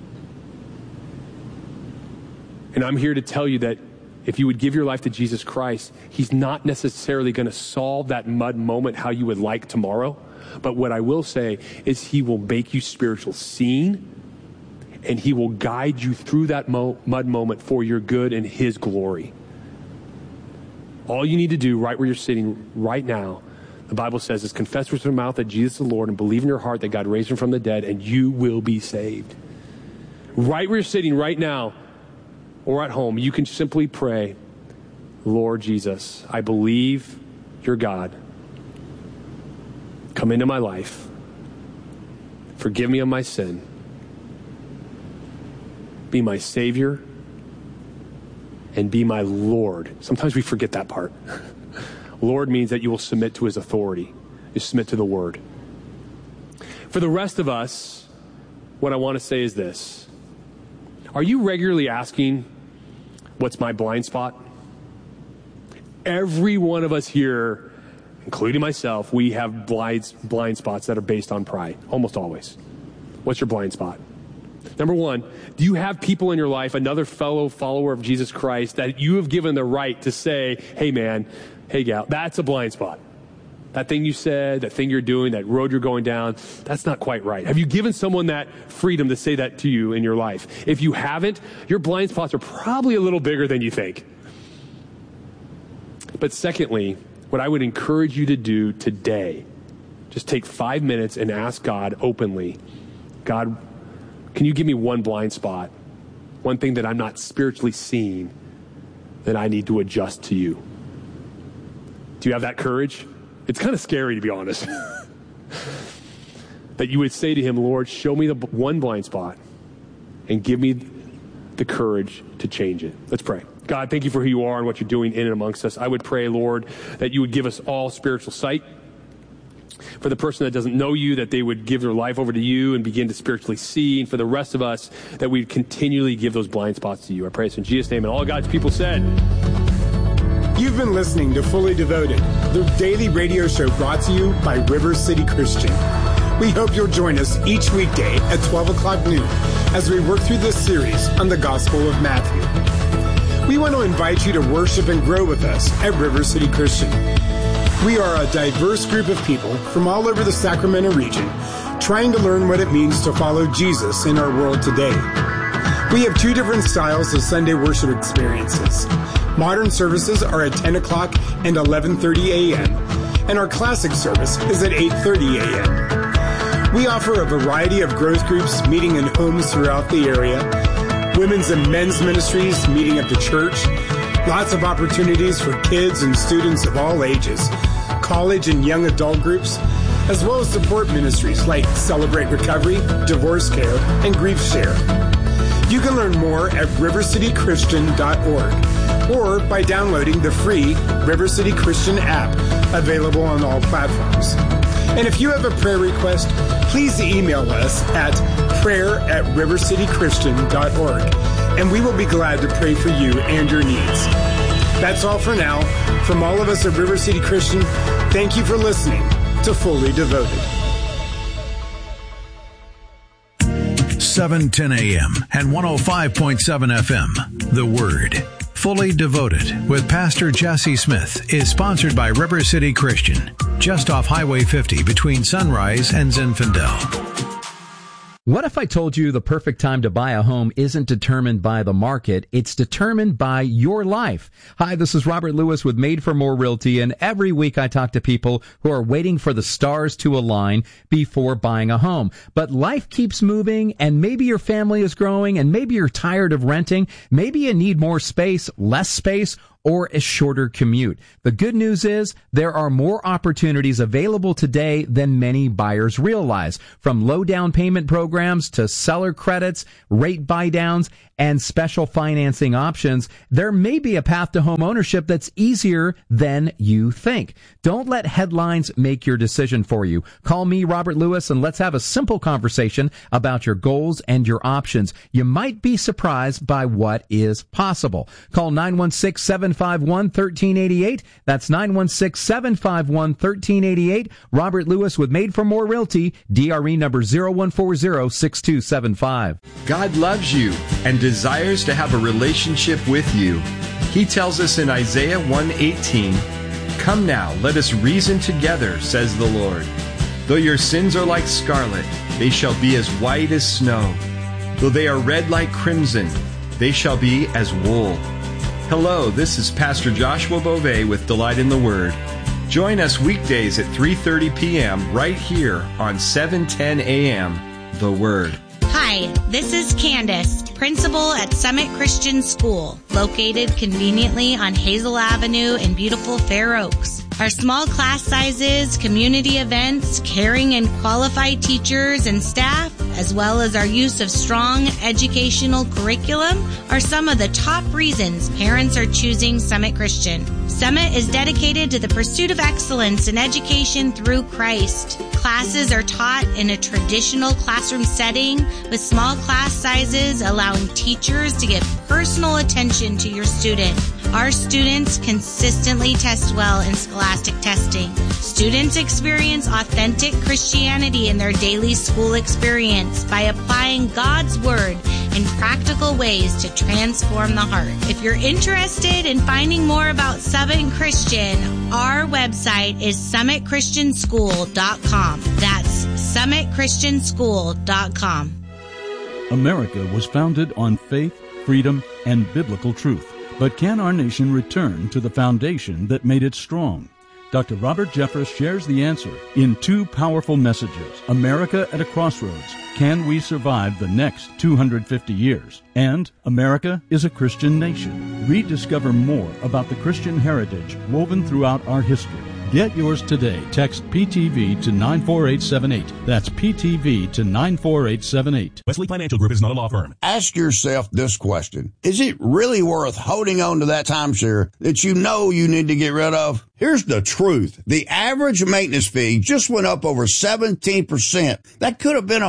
[SPEAKER 14] And I'm here to tell you that if you would give your life to Jesus Christ, he's not necessarily going to solve that mud moment how you would like tomorrow. But what I will say is he will make you spiritual seen, and he will guide you through that mud moment for your good and his glory. All you need to do right where you're sitting right now, the Bible says, is confess with your mouth that Jesus is the Lord and believe in your heart that God raised him from the dead, and you will be saved. Right where you're sitting right now, or at home, you can simply pray, Lord Jesus, I believe you're God. Come into my life. Forgive me of my sin. Be my Savior. And be my Lord. Sometimes we forget that part. Lord means that you will submit to his authority. You submit to the word. For the rest of us, what I want to say is this. Are you regularly asking, what's my blind spot? Every one of us here, including myself, we have blind spots that are based on pride, almost always. What's your blind spot? Number one, do you have people in your life, another fellow follower of Jesus Christ, that you have given the right to say, hey man, hey gal, that's a blind spot. That thing you said, that thing you're doing, that road you're going down, that's not quite right. Have you given someone that freedom to say that to you in your life? If you haven't, your blind spots are probably a little bigger than you think. But secondly, what I would encourage you to do today, just take 5 minutes and ask God openly, God, can you give me one blind spot? One thing that I'm not spiritually seeing that I need to adjust to you. Do you have that courage? It's kind of scary, to be honest. That you would say to him, Lord, show me the one blind spot and give me the courage to change it. Let's pray. God, thank you for who you are and what you're doing in and amongst us. I would pray, Lord, that you would give us all spiritual sight. For the person that doesn't know you, that they would give their life over to you and begin to spiritually see. And for the rest of us, that we'd continually give those blind spots to you. I pray this in Jesus' name. And all God's people said.
[SPEAKER 13] You've been listening to Fully Devoted, the daily radio show brought to you by River City Christian. We hope you'll join us each weekday at 12 o'clock noon as we work through this series on the Gospel of Matthew. We want to invite you to worship and grow with us at River City Christian. We are a diverse group of people from all over the Sacramento region trying to learn what it means to follow Jesus in our world today. We have two different styles of Sunday worship experiences. Modern services are at 10 o'clock and 11:30 a.m., and our classic service is at 8:30 a.m. We offer a variety of growth groups meeting in homes throughout the area, women's and men's ministries meeting at the church, lots of opportunities for kids and students of all ages, college and young adult groups, as well as support ministries like Celebrate Recovery, Divorce Care, and Grief Share. You can learn more at rivercitychristian.org or by downloading the free River City Christian app, available on all platforms. And if you have a prayer request, please email us at prayer@rivercitychristian.org, and we will be glad to pray for you and your needs. That's all for now. From all of us at River City Christian, thank you for listening to Fully Devoted.
[SPEAKER 3] 710 AM and 105.7 FM. The Word. Fully Devoted with Pastor Jesse Smith is sponsored by River City Christian, just off Highway 50 between Sunrise and Zinfandel.
[SPEAKER 6] What if I told you the perfect time to buy a home isn't determined by the market, it's determined by your life? Hi, this is Robert Lewis with Made for More Realty, and every week I talk to people who are waiting for the stars to align before buying a home. But life keeps moving, and maybe your family is growing, and maybe you're tired of renting, maybe you need more space, less space, or a shorter commute. The good news is there are more opportunities available today than many buyers realize, from low down payment programs to seller credits, rate buy downs, and special financing options. There may be a path to home ownership that's easier than you think. Don't let headlines make your decision for you. Call me, Robert Lewis, and let's have a simple conversation about your goals and your options. You might be surprised by what is possible. Call 916-751-1388. That's 916-751-1388. Robert Lewis with Made for More Realty, DRE number 0140-6275.
[SPEAKER 15] God loves you and desires to have a relationship with you. He tells us in Isaiah 1:18, "Come now, let us reason together, says the Lord. Though your sins are like scarlet, they shall be as white as snow. Though they are red like crimson, they shall be as wool." Hello, this is Pastor Joshua Beauvais with Delight in the Word. Join us weekdays at 3:30 p.m. right here on 710 a.m. The Word.
[SPEAKER 16] Hi, this is Candace, principal at Summit Christian School, located conveniently on Hazel Avenue in beautiful Fair Oaks. Our small class sizes, community events, caring and qualified teachers and staff, as well as our use of strong educational curriculum, are some of the top reasons parents are choosing Summit Christian. Summit is dedicated to the pursuit of excellence in education through Christ. Classes are taught in a traditional classroom setting with small class sizes, allowing teachers to give personal attention to your student. Our students consistently test well in scholastic testing. Students experience authentic Christianity in their daily school experience by applying God's Word in practical ways to transform the heart. If you're interested in finding more about Summit Christian, our website is summitchristianschool.com. That's summitchristianschool.com.
[SPEAKER 17] America was founded on faith, freedom, and biblical truth. But can our nation return to the foundation that made it strong? Dr. Robert Jeffress shares the answer in two powerful messages. America at a Crossroads. Can we survive the next 250 years? And America is a Christian nation. Rediscover more about the Christian heritage woven throughout our history. Get yours today. Text PTV to 94878. That's PTV to 94878.
[SPEAKER 18] Wesley Financial Group is not a law firm.
[SPEAKER 19] Ask yourself this question. Is it really worth holding on to that timeshare that you know you need to get rid of? Here's the truth. The average maintenance fee just went up over 17%. That could have been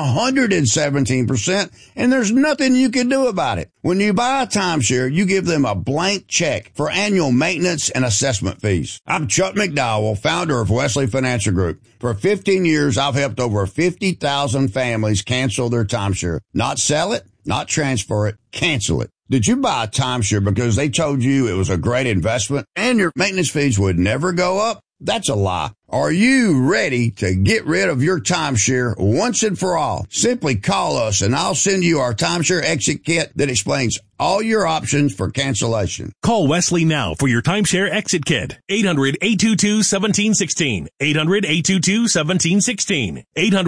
[SPEAKER 19] 117%, and there's nothing you can do about it. When you buy a timeshare, you give them a blank check for annual maintenance and assessment fees. I'm Chuck McDowell, founder of Wesley Financial Group. For 15 years, I've helped over 50,000 families cancel their timeshare. Not sell it, not transfer it, cancel it. Did you buy a timeshare because they told you it was a great investment and your maintenance fees would never go up? That's a lie. Are you ready to get rid of your timeshare once and for all? Simply call us and I'll send you our timeshare exit kit that explains all your options for cancellation.
[SPEAKER 18] Call Wesley now for your timeshare exit kit. 800-822-1716. 800-822-1716.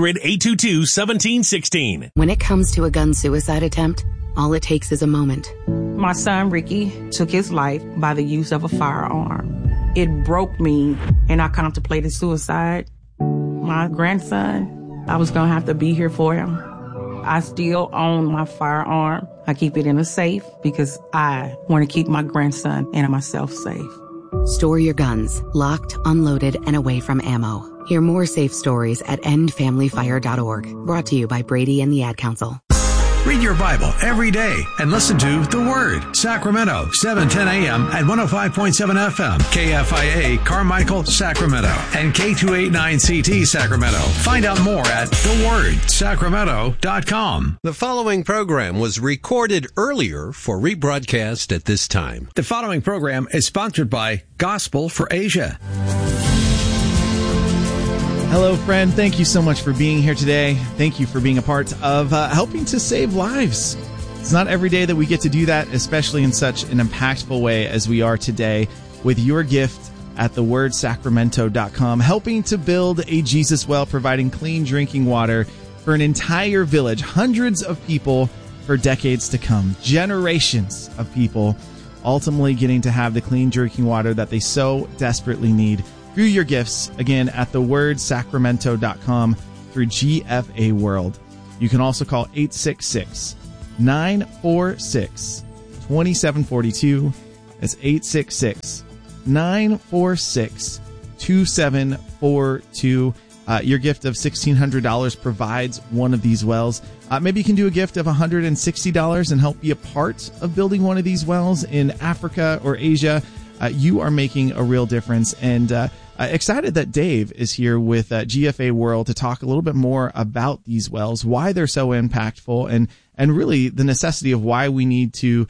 [SPEAKER 18] 800-822-1716.
[SPEAKER 20] When it comes to a gun suicide attempt, all it takes is a moment.
[SPEAKER 21] My son, Ricky, took his life by the use of a firearm. It broke me, and I contemplated suicide. My grandson, I was going to have to be here for him. I still own my firearm. I keep it in a safe because I want to keep my grandson and myself safe.
[SPEAKER 20] Store your guns, locked, unloaded, and away from ammo. Hear more safe stories at endfamilyfire.org. Brought to you by Brady and the Ad Council.
[SPEAKER 3] Read your Bible every day and listen to The Word. Sacramento, 710 a.m. at 105.7 FM. KFIA, Carmichael, Sacramento. And K289CT, Sacramento. Find out more at thewordsacramento.com.
[SPEAKER 2] The following program was recorded earlier for rebroadcast at this time.
[SPEAKER 3] The following program is sponsored by Gospel for Asia.
[SPEAKER 22] Hello, friend. Thank you so much for being here today. Thank you for being a part of helping to save lives. It's not every day that we get to do that, especially in such an impactful way as we are today with your gift at thewordsacramento.com, helping to build a Jesus well, providing clean drinking water for an entire village, hundreds of people for decades to come, generations of people ultimately getting to have the clean drinking water that they so desperately need through your gifts, again, at thewordsacramento.com through GFA World. You can also call 866-946-2742. That's 866-946-2742. Your gift of $1,600 provides one of these wells. Maybe you can do a gift of $160 and help be a part of building one of these wells in Africa or Asia. You are making a real difference. And excited that Dave is here with GFA World to talk a little bit more about these wells, why they're so impactful, and really the necessity of why we need to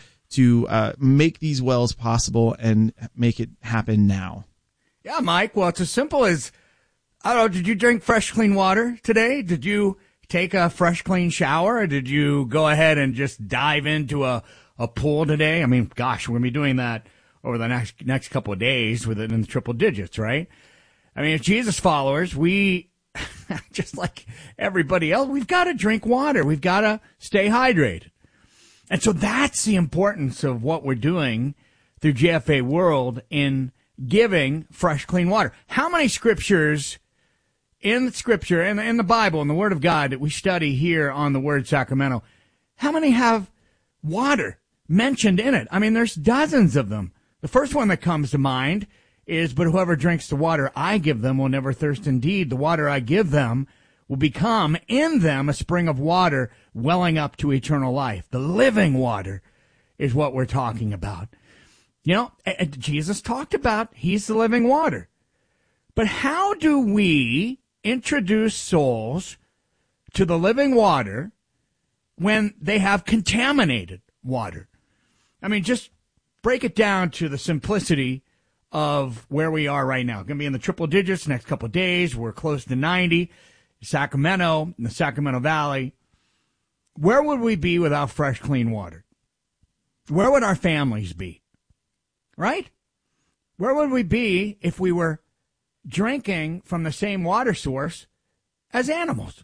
[SPEAKER 22] make these wells possible and make it happen now.
[SPEAKER 1] Yeah, Mike. Well, it's as simple as, I don't know, did you drink fresh, clean water today? Did you take a fresh, clean shower? Or did you go ahead and just dive into a pool today? I mean, gosh, we're going to be doing that over the next couple of days with it in the triple digits, right? I mean, as Jesus followers, we, just like everybody else, we've got to drink water. We've got to stay hydrated. And so that's the importance of what we're doing through GFA World in giving fresh, clean water. How many scriptures in Scripture, in the Bible, in the Word of God that we study here on the Word Sacramento, how many have water mentioned in it? I mean, there's dozens of them. The first one that comes to mind is, but whoever drinks the water I give them will never thirst indeed. The water I give them will become in them a spring of water welling up to eternal life. The living water is what we're talking about. You know, Jesus talked about he's the living water. But how do we introduce souls to the living water when they have contaminated water? I mean, just break it down to the simplicity of where we are right now. Going to be in the triple digits next couple of days. We're close to 90. Sacramento, in the Sacramento Valley. Where would we be without fresh, clean water? Where would our families be? Right? Where would we be if we were drinking from the same water source as animals?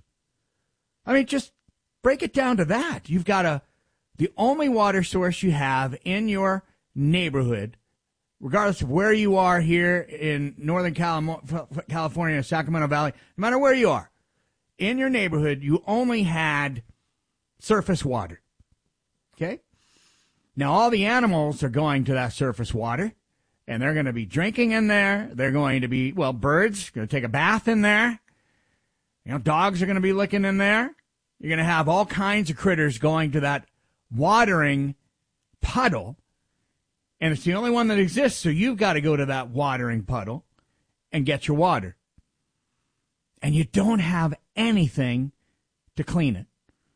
[SPEAKER 1] I mean, just break it down to that. You've got the only water source you have in your neighborhood, regardless of where you are here in Northern California, Sacramento Valley, no matter where you are, in your neighborhood, you only had surface water. Okay? Now, all the animals are going to that surface water, and they're going to be drinking in there. They're going to be, birds going to take a bath in there. You know, dogs are going to be licking in there. You're going to have all kinds of critters going to that watering puddle, and it's the only one that exists, so you've got to go to that watering puddle and get your water. And you don't have anything to clean it.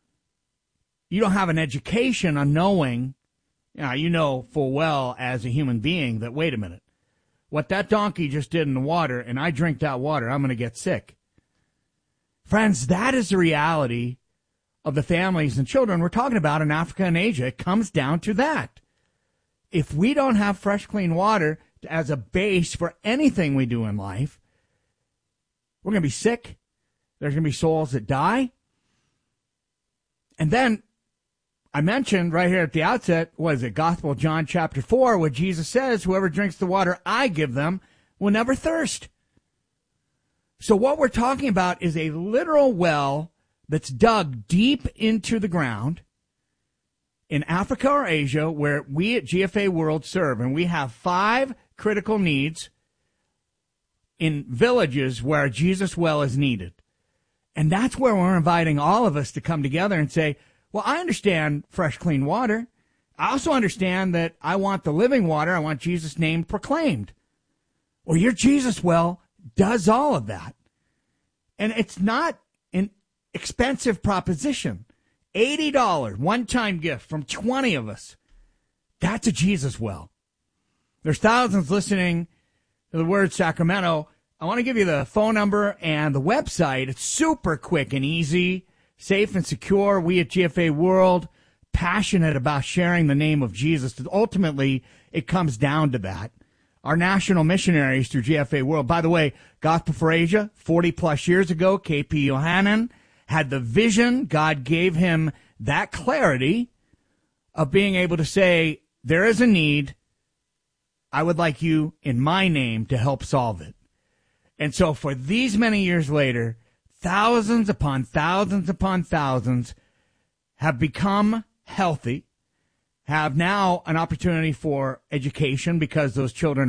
[SPEAKER 1] You don't have an education on knowing, you know full well as a human being that, wait a minute, what that donkey just did in the water, and I drink that water, I'm going to get sick. Friends, that is the reality of the families and children we're talking about in Africa and Asia. It comes down to that. If we don't have fresh, clean water as a base for anything we do in life, we're going to be sick. There's going to be souls that die. And then I mentioned right here at the outset, Gospel of John chapter 4, where Jesus says, whoever drinks the water I give them will never thirst. So what we're talking about is a literal well that's dug deep into the ground in Africa or Asia, where we at GFA World serve, and we have 5 critical needs in villages where a Jesus well is needed. And that's where we're inviting all of us to come together and say, well, I understand fresh, clean water. I also understand that I want the living water. I want Jesus' name proclaimed. Well, your Jesus well does all of that. And it's not an expensive proposition. $80 one-time gift from 20 of us. That's a Jesus well. There's thousands listening to the word Sacramento. I want to give you the phone number and the website. It's super quick and easy, safe and secure. We at GFA World, passionate about sharing the name of Jesus. Ultimately, it comes down to that. Our national missionaries through GFA World. By the way, Gospel for Asia, 40-plus years ago, K.P. Yohanan had the vision. God gave him that clarity of being able to say, there is a need, I would like you, in my name, to help solve it. And so for these many years later, thousands upon thousands upon thousands have become healthy, have now an opportunity for education because those children